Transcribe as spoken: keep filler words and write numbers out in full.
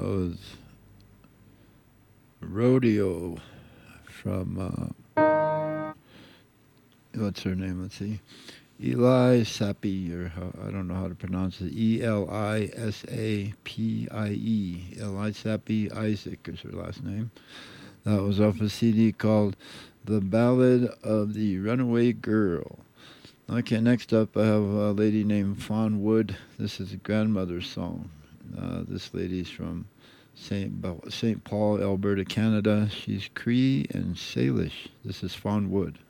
was Rodeo from, uh, what's her name? Let's see. Eli Sapie, or how, I don't know how to pronounce it. E L I S A P I E. Eli Sapie Isaac is her last name. That was off a C D called The Ballad of the Runaway Girl. Okay, next up I have a lady named Fawn Wood. This is a grandmother's song. Uh, this lady's from Saint Saint Paul, Alberta, Canada. She's Cree and Salish. This is Fawn Wood.